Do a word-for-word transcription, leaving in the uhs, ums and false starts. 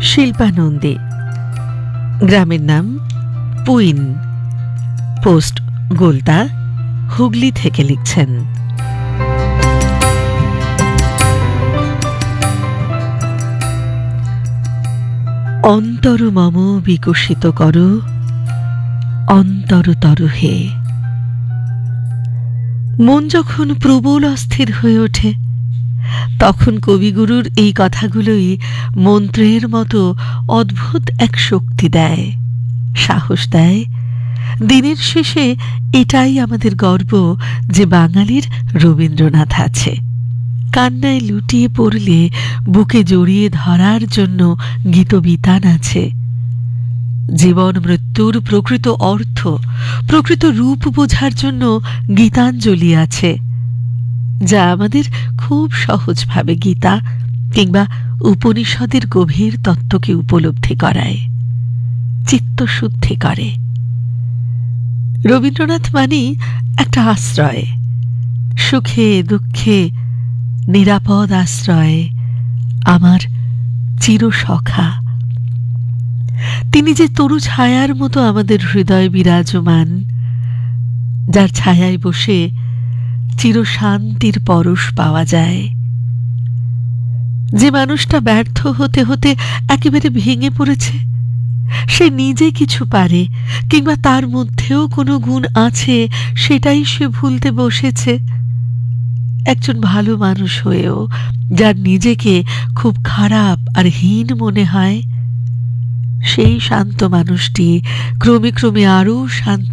শিল্পা নন্দী। গ্রামের নাম পুইন। পোস্ট গোলতা, হুগলি থেকে লিখছেন। অন্তর মম বিকশিত কর অন্তরতর হে। মন যখন প্রবল অস্থির হয়ে ওঠে, তখন কবিগুরুর এই কথাগুলোই মন্ত্রের মতো অদ্ভুত এক শক্তি দেয়, সাহস দেয়। দিনের শেষে এটাই আমাদের গর্ব যে বাঙালির রবীন্দ্রনাথ আছে। কান্নায় লুটিয়ে পড়লে বুকে জড়িয়ে ধরার জন্য গীতবিতান আছে। জীবন মৃত্যুর প্রকৃত অর্থ, প্রকৃত রূপ বোঝার জন্য গীতাঞ্জলি আছে, যা আমাদের খুব সহজভাবে গীতা কিংবা উপনিষদের গভীর তত্ত্বকে উপলব্ধি করায়, চিত্তশুদ্ধি করে। রবীন্দ্রনাথ মানে একটা আশ্রয়, সুখে দুঃখে নিরাপদ আশ্রয়, আমার চিরসখা। তিনি যে তরু ছায়ার মতো আমাদের হৃদয়ে বিরাজমান, যার ছায়ায় বসে চিরশান্তির পরশ পাওয়া যায়। যে মানুষটা ব্যর্থ হতে হতে একেবারে ভেঙে পড়েছে, সে নিজে কিছু পারে কিংবা তার মধ্যেও কোনো গুণ আছে, সেটাই সে ভুলতে বসেছে। একজন ভালো মানুষ হয়েও যার নিজেকে খুব খারাপ আর হীন মনে হয়, সেই শান্ত মানুষটি ক্রমে ক্রমে আরও শান্ত